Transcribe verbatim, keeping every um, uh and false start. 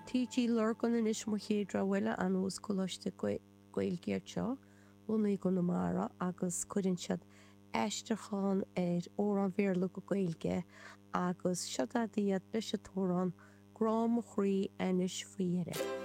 Títí lurgan in is mar chéadra bhfuile an ús coláiste gailgéirt seo bhunaí go na mara agus cuidann siad eistearcháin ar ó an bhéarla go gailge agus siad a diaad leis a tóran grám a chrí inis faoire.